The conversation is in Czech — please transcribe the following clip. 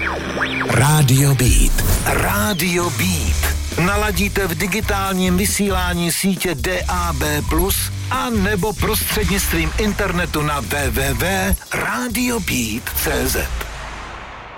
Rádio Beat. Rádio Beat. Naladíte v digitálním vysílání sítě DAB+, a nebo prostřednictvím internetu na www.radiobeat.cz.